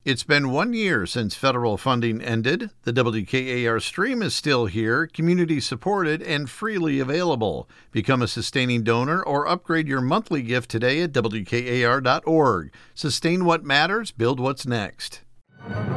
It's been 1 year since federal funding ended. The WKAR stream is still here, community supported, and freely available. Become a sustaining donor or upgrade your monthly gift today at WKAR.org. Sustain what matters, build what's next.